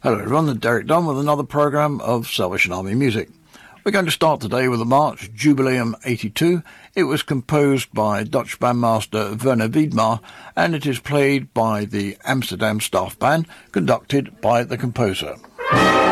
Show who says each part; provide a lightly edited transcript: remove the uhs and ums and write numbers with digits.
Speaker 1: Hello everyone, Derek Dunn with another programme of Salvation Army music. We're going to start today with the march Jubileum 82. It was composed by Dutch bandmaster Werner Wiedmar and it is played by the Amsterdam Staff Band, conducted by the composer.